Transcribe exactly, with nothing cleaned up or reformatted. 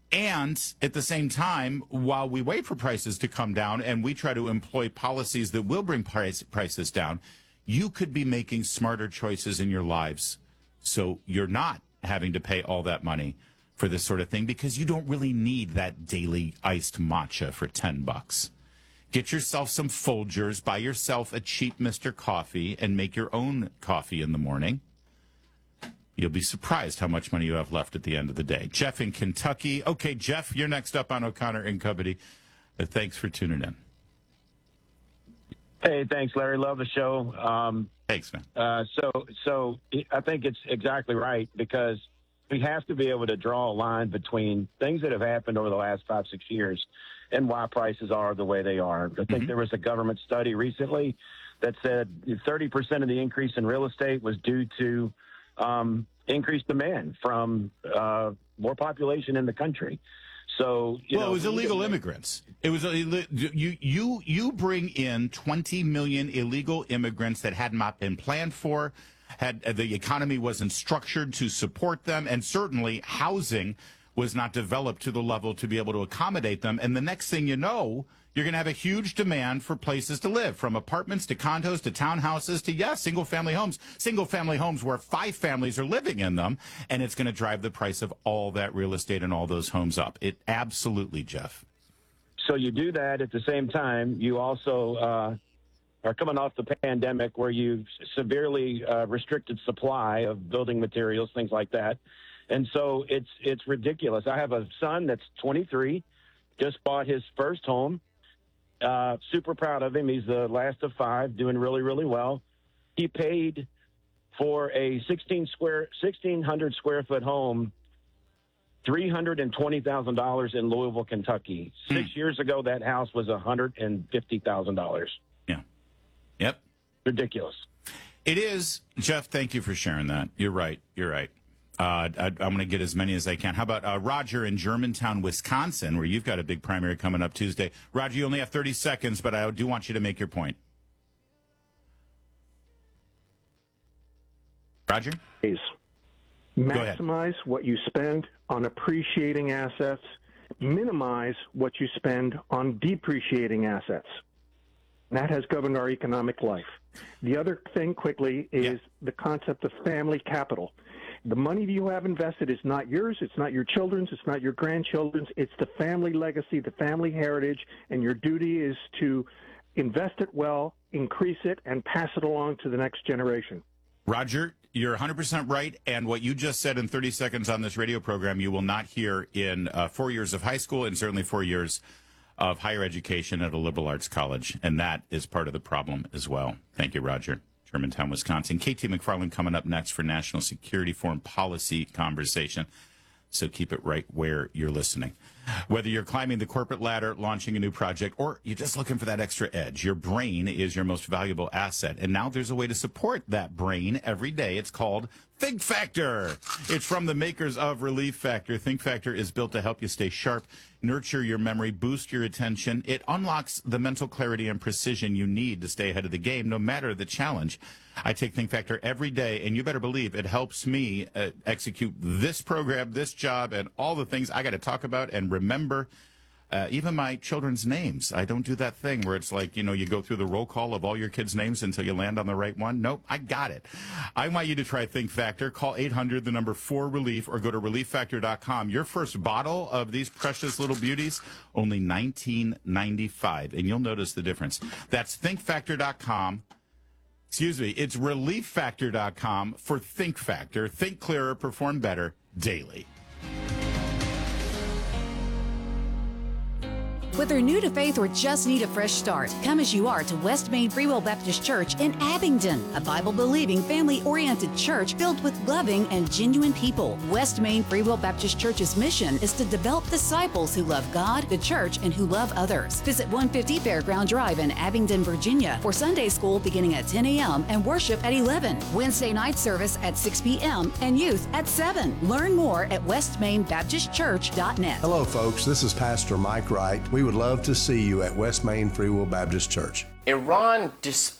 And at the same time, while we wait for prices to come down and we try to employ policies that will bring price, prices down, you could be making smarter choices in your lives. So you're not having to pay all that money for this sort of thing because you don't really need that daily iced matcha for ten bucks. Get yourself some Folgers, buy yourself a cheap Mister Coffee, and make your own coffee in the morning. You'll be surprised how much money you have left at the end of the day. Jeff in Kentucky. Okay, Jeff, you're next up on O'Connor and Company. Uh, thanks for tuning in. Hey, thanks, Larry. Love the show. Um, thanks, man. Uh, so, so I think it's exactly right because we have to be able to draw a line between things that have happened over the last five, six years and why prices are the way they are. I think mm-hmm. there was a government study recently that said thirty percent of the increase in real estate was due to um, increased demand from uh, more population in the country. So, you well, know, it was illegal immigrants. It was you you you bring in twenty million illegal immigrants that had not been planned for. Had the economy wasn't structured to support them, and certainly housing was not developed to the level to be able to accommodate them. And the next thing you know, you're going to have a huge demand for places to live, from apartments to condos to townhouses to, yes, single-family homes. Single-family homes where five families are living in them, and it's going to drive the price of all that real estate and all those homes up. It absolutely, Jeff. So you do that at the same time. You also uh, are coming off the pandemic where you've severely uh, restricted supply of building materials, things like that. And so it's it's ridiculous. I have a son that's twenty-three, just bought his first home. Uh, super proud of him. He's the last of five, doing really, really well. He paid for a sixteen square, sixteen hundred square foot home, three hundred twenty thousand dollars in Louisville, Kentucky. Six mm. years ago, that house was one hundred fifty thousand dollars. Yeah. Yep. Ridiculous. It is. Jeff, thank you for sharing that. You're right. You're right. Uh, I, I'm going to get as many as I can. How about uh, Roger in Germantown, Wisconsin, where you've got a big primary coming up Tuesday? Roger, you only have thirty seconds, but I do want you to make your point. Roger? Please. Maximize what you spend on appreciating assets. Minimize what you spend on depreciating assets. That has governed our economic life. The other thing quickly is yeah. the concept of family capital. The money you have invested is not yours, it's not your children's, it's not your grandchildren's, it's the family legacy, the family heritage, and your duty is to invest it well, increase it, and pass it along to the next generation. Roger, you're one hundred percent right, and what you just said in thirty seconds on this radio program, you will not hear in uh, four years of high school and certainly four years of higher education at a liberal arts college, and that is part of the problem as well. Thank you, Roger. Germantown, Wisconsin. K T McFarland coming up next for National Security Foreign Policy Conversation. So keep it right where you're listening. Whether you're climbing the corporate ladder, launching a new project, or you're just looking for that extra edge, your brain is your most valuable asset. And now there's a way to support that brain every day. It's called Think Factor. It's from the makers of Relief Factor. Think Factor is built to help you stay sharp, nurture your memory, boost your attention. It unlocks the mental clarity and precision you need to stay ahead of the game, no matter the challenge. I take Think Factor every day, and you better believe it helps me uh, execute this program, this job, and all the things I got to talk about and remember. Uh, even my children's names. I don't do that thing where it's like, you know, you go through the roll call of all your kids' names until you land on the right one. Nope, I got it. I want you to try Think Factor. Call eight hundred, the number four relief, or go to relief factor dot com. Your first bottle of these precious little beauties, only nineteen ninety-five, and you'll notice the difference. That's think factor dot com. Excuse me, it's relief factor dot com for Think Factor. Think clearer, perform better daily. Whether new to faith or just need a fresh start, come as you are to West Main Free Will Baptist Church in Abingdon, a Bible-believing, family-oriented church filled with loving and genuine people. West Main Free Will Baptist Church's mission is to develop disciples who love God, the church, and who love others. Visit one fifty Fairground Drive in Abingdon, Virginia for Sunday school beginning at ten a.m. and worship at eleven. Wednesday night service at six p.m. and youth at seven. Learn more at west main baptist church dot net. Hello, folks. This is Pastor Mike Wright. We would love to see you at West Main Free Will Baptist Church. Iran